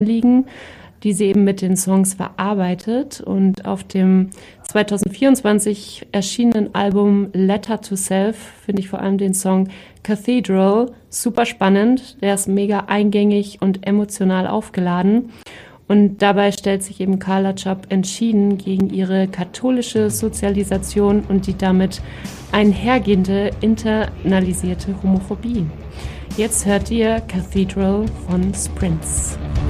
liegen, die sie eben mit den Songs verarbeitet. Und auf dem 2024 erschienenen Album Letter to Self finde ich vor allem den Song Cathedral super spannend. Der ist mega eingängig und emotional aufgeladen. Und dabei stellt sich eben Carla Chop entschieden gegen ihre katholische Sozialisation und die damit einhergehende internalisierte Homophobie. Jetzt hört ihr Cathedral von Sprints.